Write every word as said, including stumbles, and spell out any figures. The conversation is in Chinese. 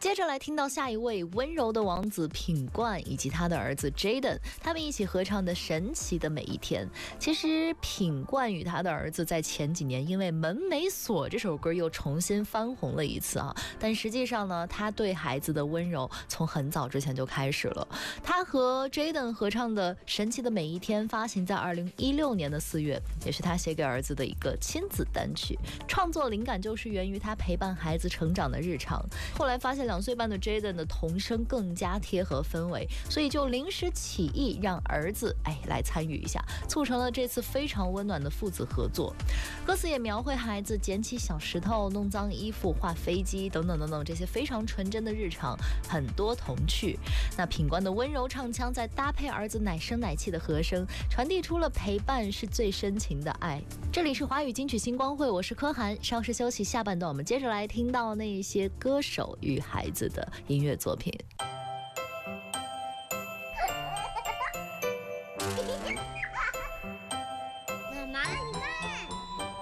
接着来听到下一位温柔的王子品冠以及他的儿子 Jaden， 他们一起合唱的《神奇的每一天》。其实品冠与他的儿子在前几年因为《门没锁》这首歌又重新翻红了一次啊，但实际上呢，他对孩子的温柔从很早之前就开始了。他和 Jaden 合唱的《神奇的每一天》发行在二零一六年的四月，也是他写给儿子的一个亲子单曲。创作灵感就是源于他陪伴孩子成长的日常。后来发现两岁半的 Jaden 的童声更加贴合氛围，所以就临时起意让儿子哎来参与一下，促成了这次非常温暖的父子合作。歌词也描绘孩子捡起小石头、弄脏衣服、画飞机等等等等这些非常纯真的日常，很多童趣。那品冠的温柔唱腔再搭配儿子奶声奶气的和声，传递出了陪伴是最深情的爱。这里是华语金曲星光会，我是柯涵。稍事休息，下半段我们接着来听到那些歌手与孩子的音乐作品。